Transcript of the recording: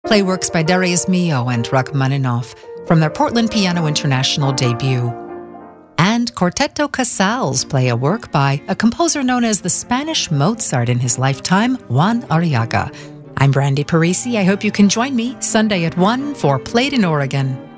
play works by Darius Milhaud and Rachmaninoff from their Portland Piano International debut. And Quartetto Casals play a work by a composer known as the Spanish Mozart in his lifetime, Juan Arriaga. I'm Brandy Parisi. I hope you can join me Sunday at 1 for Played in Oregon.